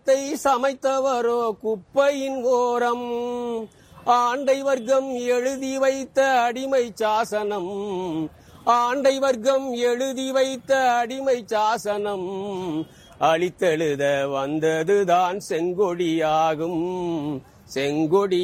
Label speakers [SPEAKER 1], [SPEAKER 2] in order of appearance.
[SPEAKER 1] சட்டத்தை சமைத்தவரோ குப்பையின் ஓரம். ஆண்டை வர்க்கம் எழுதி வைத்த அடிமை சாசனம், ஆண்டை வர்க்கம் எழுதி வைத்த அடிமை சாசனம் அழித்தெழுத வந்ததுதான் செங்கொடியாகும். செங்கொடி